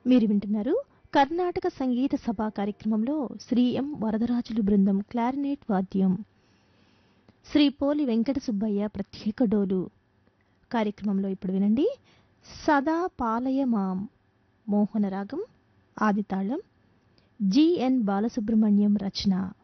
మీరు వింటున్నారు కర్ణాటక సంగీత సభా కార్యక్రమంలో శ్రీ ఎం వరదరాజులు బృందం క్లారినేట్ వాద్యం, శ్రీ పోలి వెంకట సుబ్బయ్య ప్రత్యేక డోలు. కార్యక్రమంలో ఇప్పుడు వినండి సదా పాలయ మాం మోహనరాగం ఆదితాళం, జిఎన్ బాలసుబ్రహ్మణ్యం రచన.